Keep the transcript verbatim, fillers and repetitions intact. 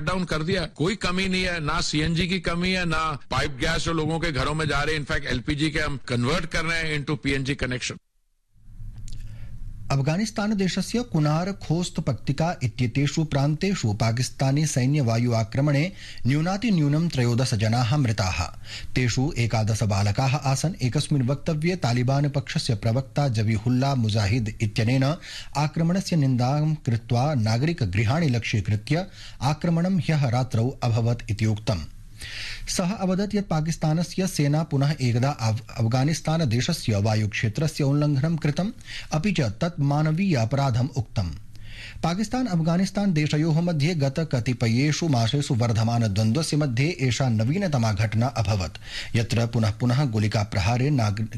Down कर दिया, कोई कमी नहीं है, ना सीएनजी की कमी है, ना पाइप गैस जो लोगों के घरों में जा रहे हैं, इनफैक्ट एलपीजी के हम कन्वर्ट कर रहे हैं इनटू पीएनजी कनेक्शन। अफगानिस्तान देशस्य कुनार खोस्त पट्टिका इत्येतेषु प्रान्तेषु पाकिस्तानी सैन्य वायु आक्रमणे न्यूनातिन्यूनं त्रयोदश जनाः मृताः, तेषु एकादश बालकाः आसन्। एकस्मिन् वक्तव्ये तालिबान पक्षस्य प्रवक्ता जबीहुल्ला मुजाहिद इत्यनेन आक्रमणस्य निन्दां कृत्वा नागरिकगृहाणि लक्ष्यीकृत्य आक्रमणं ह्यः रात्रौ अभवत् इति उक्तम्। सः अवदत् यत् पाकिस्तानस्य सेना पुनः एकदा अफगानिस्तान देशस्य वायुक्षेत्रस्य उल्लङ्घनं कृतम्, अपि च तत् मानवीयापराधम् उक्तम्। पाकिस्तान अफगानिस्तान देशयोः मध्ये गत कतिपयेषु मासेषु वर्धमान द्वन्द्वस्य मध्ये एषा नवीनतमा घटना अभवत्, यत्र पुनः पुनः गोलिकाप्रहारे नागरिक